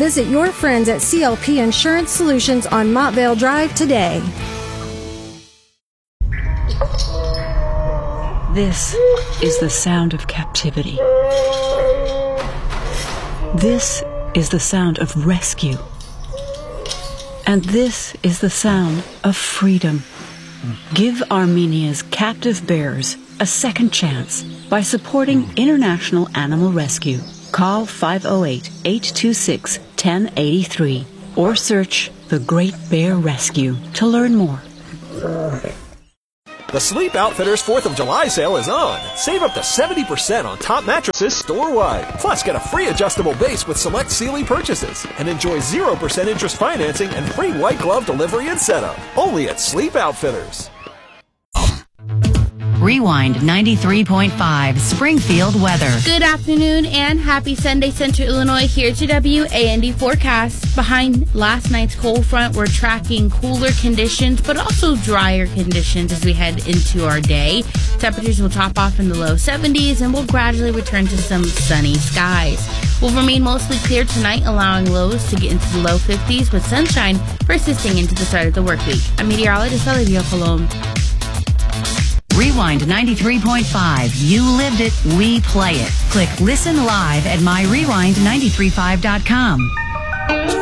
Visit your friends at CLP Insurance Solutions on Montvale Drive today. This is the sound of captivity. This is the sound of rescue. And this is the sound of freedom. Give Armenia's captive bears a second chance by supporting International Animal Rescue. Call 508-826-1083 or search The Great Bear Rescue to learn more. The Sleep Outfitters 4th of July sale is on. Save up to 70% on top mattresses store-wide. Plus, get a free adjustable base with select Sealy purchases. And enjoy 0% interest financing and free white glove delivery and setup. Only at Sleep Outfitters. Rewind 93.5 Springfield weather. Good afternoon and happy Sunday, Central Illinois. Here's your WAND forecast. Behind last night's cold front, we're tracking cooler conditions, but also drier conditions as we head into our day. Temperatures will top off in the low 70s and will gradually return to some sunny skies. Will remain mostly clear tonight, allowing lows to get into the low 50s with sunshine persisting into the start of the work week. I'm meteorologist Olivia Colon. Rewind 93.5. You lived it, we play it. Click listen live at myrewind935.com.